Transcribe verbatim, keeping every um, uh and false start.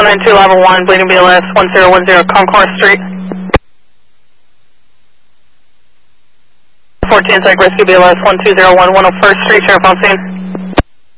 one nine two level one, bleeding B L S, one zero one zero Concourse Street. fourteen Psych Rescue B L S, one two zero one, one oh first Street, Sheriff on scene.